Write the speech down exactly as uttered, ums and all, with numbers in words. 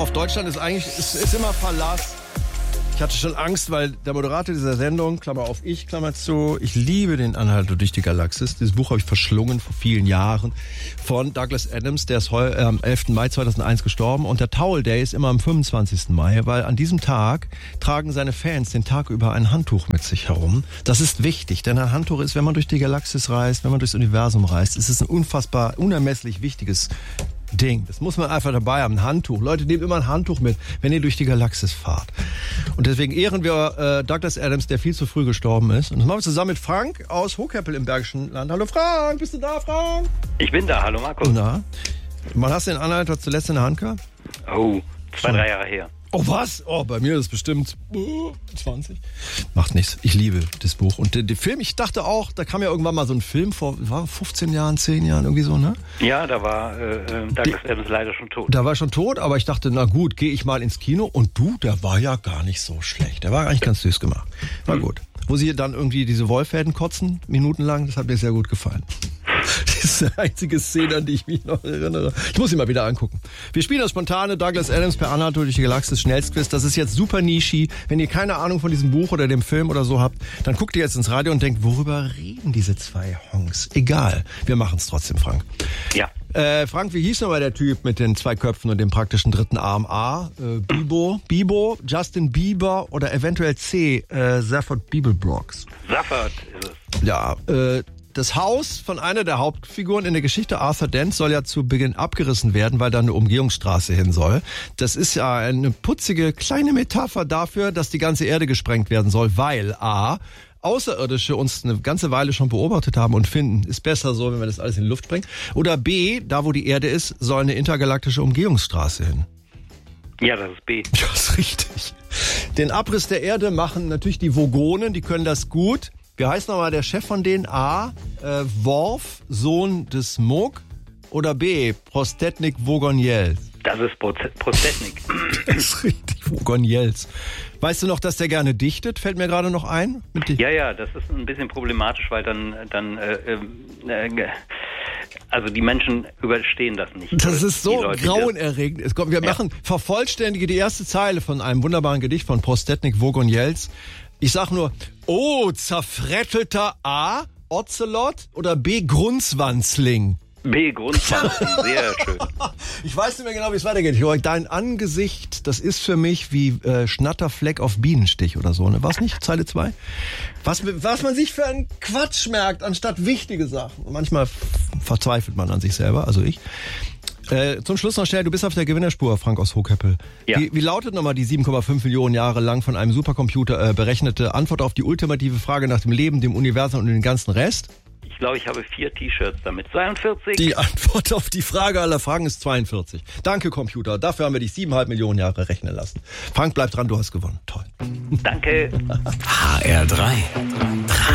auf Deutschland ist eigentlich ist, ist immer Verlass. Ich hatte schon Angst, weil der Moderator dieser Sendung, Klammer auf ich, Klammer zu, ich liebe den Anhalter durch die Galaxis. Dieses Buch habe ich verschlungen vor vielen Jahren von Douglas Adams, der ist heu, äh, am elften Mai zweitausendeins gestorben. Und der Towel Day ist immer am fünfundzwanzigsten Mai, weil an diesem Tag tragen seine Fans den Tag über ein Handtuch mit sich herum. Das ist wichtig, denn ein Handtuch ist, wenn man durch die Galaxis reist, wenn man durchs Universum reist, ist es ein unfassbar, unermesslich wichtiges Ding. Das muss man einfach dabei haben. Ein Handtuch. Leute, nehmt immer ein Handtuch mit, wenn ihr durch die Galaxis fahrt. Und deswegen ehren wir äh, Douglas Adams, der viel zu früh gestorben ist. Und das machen wir zusammen mit Frank aus Hochkeppel im Bergischen Land. Hallo Frank, bist du da, Frank? Ich bin da, hallo Markus. Na? Wann hast du den Anhalter zuletzt in der Hand gehabt? Oh, zwei, Schon. drei Jahre her. Oh, was? Oh, bei mir ist es bestimmt uh, zwanzig. Macht nichts. Ich liebe das Buch. Und den, den Film, ich dachte auch, da kam ja irgendwann mal so ein Film vor, war fünfzehn Jahren, zehn Jahren, irgendwie so, ne? Ja, da war äh, Douglas Adams leider schon tot. Da war schon tot, aber ich dachte, na gut, gehe ich mal ins Kino. Und du, der war ja gar nicht so schlecht. Der war eigentlich ganz süß gemacht. War mhm. gut. Wo sie dann irgendwie diese Wollfäden kotzen, minutenlang, das hat mir sehr gut gefallen. Das ist die einzige Szene, an die ich mich noch erinnere. Ich muss ihn mal wieder angucken. Wir spielen das spontane Douglas Adams per Anhalter durch die Galaxis Schnellstquiz. Das ist jetzt super nischig. Wenn ihr keine Ahnung von diesem Buch oder dem Film oder so habt, dann guckt ihr jetzt ins Radio und denkt, worüber reden diese zwei Honks? Egal, wir machen es trotzdem, Frank. Ja. Äh, Frank, wie hieß nochmal der Typ mit den zwei Köpfen und dem praktischen dritten Arm? A, äh, Bibo, Bibo, Justin Bieber oder eventuell C, äh, Zaphod Beeblebrox? Zaphod ist es. Ja, äh, das Haus von einer der Hauptfiguren in der Geschichte, Arthur Dent, soll ja zu Beginn abgerissen werden, weil da eine Umgehungsstraße hin soll. Das ist ja eine putzige kleine Metapher dafür, dass die ganze Erde gesprengt werden soll, weil A, Außerirdische uns eine ganze Weile schon beobachtet haben und finden, ist besser so, wenn wir das alles in die Luft sprengen. Oder B, da wo die Erde ist, soll eine intergalaktische Umgehungsstraße hin. Ja, das ist B. Ja, ist richtig. Den Abriss der Erde machen natürlich die Vogonen, die können das gut. Wie heißt nochmal der Chef von denen? A, äh, Worf, Sohn des Mog, oder B, Prostetnik Vogoniels? Das ist Prostetnik. Das ist richtig, Vogoniels. Weißt du noch, dass der gerne dichtet? Fällt mir gerade noch ein. Mit ja, ja, das ist ein bisschen problematisch, weil dann, dann äh, äh, also die Menschen überstehen das nicht. Das ist so Leute, grauenerregend. Es kommt, wir ja. machen, vervollständige die erste Zeile von einem wunderbaren Gedicht von Prostetnik Vogoniels. Ich sag nur, oh, zerfrettelter A, Ocelot oder B, Grunzwanzling? B, Grunzwanzling, sehr schön. Ich weiß nicht mehr genau, wie es weitergeht. Dein Angesicht, das ist für mich wie äh, Schnatterfleck auf Bienenstich oder so, ne? Was nicht? Zeile zwei? Was, was man sich für einen Quatsch merkt, anstatt wichtige Sachen. Manchmal verzweifelt man an sich selber, also ich. Äh, zum Schluss noch schnell, du bist auf der Gewinnerspur, Frank aus Hochkeppel. Ja. Wie, wie lautet nochmal die sieben Komma fünf Millionen Jahre lang von einem Supercomputer äh, berechnete Antwort auf die ultimative Frage nach dem Leben, dem Universum und dem ganzen Rest? Ich glaube, ich habe vier T-Shirts damit. zweiundvierzig. Die Antwort auf die Frage aller Fragen ist zweiundvierzig. Danke, Computer. Dafür haben wir dich siebeneinhalb Millionen Jahre rechnen lassen. Frank, bleib dran, du hast gewonnen. Toll. Danke. H R drei.